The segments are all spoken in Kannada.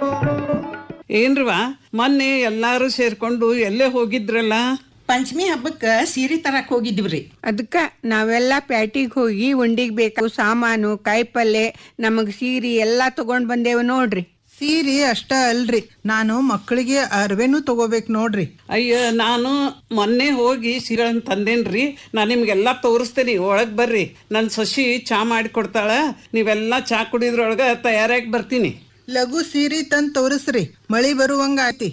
ಏನ್ರವಾ ಮೊನ್ನೆ ಎಲ್ಲಾರು ಸೇರ್ಕೊಂಡು ಎಲ್ಲೇ ಹೋಗಿದ್ರಲ್ಲ? ಪಂಚಮಿ ಹಬ್ಬಕ್ಕ ಸೀರೆ ತರಕ್ ಹೋಗಿದ್ವಿ. ಅದಕ್ಕ ನಾವೆಲ್ಲ ಪ್ಯಾಟಿಗೆ ಹೋಗಿ ಉಂಡಿಗೆ ಬೇಕು ಸಾಮಾನು ಕಾಯಿಪಲ್ಲೆ ನಮಗ್ ಸೀರೆ ಎಲ್ಲಾ ತಗೊಂಡ್ ಬಂದೇವ್ ನೋಡ್ರಿ. ಸೀರೆ ಅಷ್ಟ ಅಲ್ರಿ, ನಾನು ಮಕ್ಕಳಿಗೆ ಅರ್ವೆನೂ ತಗೋಬೇಕು ನೋಡ್ರಿ. ಅಯ್ಯ, ನಾನು ಮೊನ್ನೆ ಹೋಗಿ ಸೀರೆಗಳನ್ನ ತಂದೇನ್ರಿ. ನಾನು ನಿಮ್ಗೆಲ್ಲಾ ತೋರಿಸ್ತೇನೆ, ಒಳಗ್ ಬರ್ರಿ. ನನ್ ಸೊಸಿ ಚಾ ಮಾಡಿ ಕೊಡ್ತಾಳ, ನೀವೆಲ್ಲಾ ಚಾ ಕುಡಿದ್ರೊಳಗ ತಯಾರಾಗಿ ಬರ್ತೀನಿ. ಲಘು ಸೀರೆ ತಂದ್ ತೋರಿಸ್ರಿ, ಮಳಿ ಬರುವಂಗ ಆತಿ.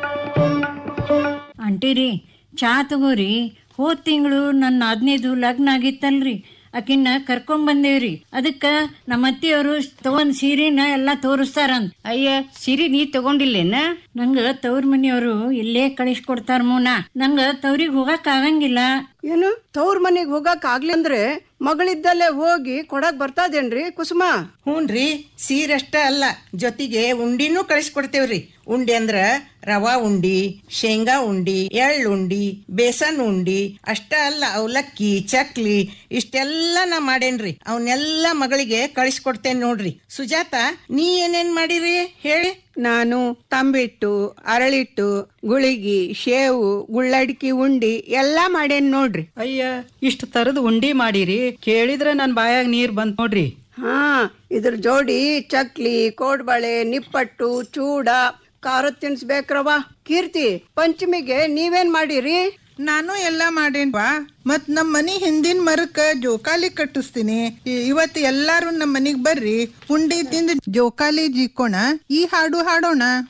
ಅಂಟಿರಿ ಚಾ ತಗೋರಿ. ಹೋದ್ ತಿಂಗಳು ನನ್ನ 15 ಲಗ್ನ ಆಗಿತ್ತಲ್ರಿ, ಆಕಿನ್ನ ಕರ್ಕೊಂಬಂದೇವ್ರಿ. ಅದಕ್ಕ ನಮ್ಮ ಅತ್ತಿಯವರು ತಗೊಂಡ್ ಸೀರೆನ ಎಲ್ಲಾ ತೋರಿಸ್ತಾರಂತ. ಅಯ್ಯ, ಸೀರೆ ನೀ ತಗೊಂಡಿಲ್ಲೇನ? ನಂಗ ತವ್ರ ಮನೆಯವರು ಇಲ್ಲೇ ಕಳಿಸ್ಕೊಡ್ತಾರ ಮೂನ. ನಂಗ ತವ್ರಿಗೆ ಹೋಗಕ್ ಆಗಂಗಿಲ್ಲ. ಏನು ತವ್ರ ಮನೆಗ್ ಹೋಗಕ್ ಆಗ್ಲಿ ಅಂದ್ರೆ ಮಗಳಿದ್ದಲ್ಲೇ ಹೋಗಿ ಕೊಡಕ್ ಬರ್ತದೇನ್ರಿ ಕುಸುಮ? ಹೂನ್ರಿ, ಸೀರಷ್ಟ ಅಲ್ಲ, ಜೊತೆಗೆ ಉಂಡಿನೂ ಕಳಿಸ್ಕೊಡ್ತೇವ್ರಿ. ಉಂಡಿ ಅಂದ್ರ ರವಾ ಉಂಡಿ, ಶೇಂಗಾ ಉಂಡಿ, ಎಳ್ಳು ಉಂಡಿ, ಬೇಸನ್ ಉಂಡಿ ಅಷ್ಟ ಅಲ್ಲ, ಅವಲಕ್ಕಿ, ಚಕ್ಲಿ ಇಷ್ಟೆಲ್ಲ ನಾ ಮಾಡೇನ್ರಿ. ಅವನ್ನೆಲ್ಲ ಮಗಳಿಗೆ ಕಳಿಸ್ಕೊಡ್ತೇನೆ ನೋಡ್ರಿ. ಸುಜಾತ, ನೀ ಏನೇನ್ ಮಾಡಿರಿ ಹೇಳಿ? ನಾನು ತಂಬಿಟ್ಟು, ಅರಳಿಟ್ಟು, ಗುಳಿಗಿ, ಶೇವು, ಗುಳ್ಳಡ್ಕಿ ಉಂಡಿ ಎಲ್ಲಾ ಮಾಡೇನ್ ನೋಡ್ರಿ. ಅಯ್ಯ, ಇಷ್ಟು ತರದ ಉಂಡಿ ಮಾಡಿರಿ, ಕೇಳಿದ್ರೆ ನನ್ ಬಾಯಾಗ ನೀರ್ ಬಂತ್ ನೋಡ್ರಿ. ಹಾ, ಇದ್ರ ಜೋಡಿ ಚಕ್ಲಿ, ಕೋಡ್ಬಳೆ, ನಿಪ್ಪಟ್ಟು, ಚೂಡ, ಖಾರದ ತಿನ್ಸ್ಬೇಕ್ರವ. ಕೀರ್ತಿ, ಪಂಚಮಿಗೆ ನೀವೇನ್ ಮಾಡಿರಿ? ನಾನು ಎಲ್ಲಾ ಮಾಡೇನ್ವಾ. ಮತ್ ನಮ್ ಮನಿ ಹಿಂದಿನ ಮರಕ್ಕ ಜೋಕಾಲಿ ಕಟ್ಟಿಸ್ತೀನಿ. ಇವತ್ತು ಎಲ್ಲಾರು ನಮ್ ಮನಿಗ್ ಬರ್ರಿ, ಉಂಡಿ ತಿಂದು ಜೋಕಾಲಿ ಜಿಕ್ಕೋಣ, ಈ ಹಾಡು ಹಾಡೋಣ.